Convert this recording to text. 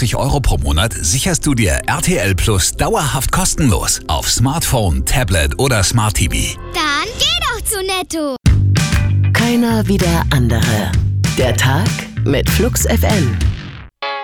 € pro Monat sicherst du dir RTL Plus dauerhaft kostenlos auf Smartphone, Tablet oder Smart TV. Dann geh doch zu Netto. Keiner wie der andere. Der Tag mit Flux FM.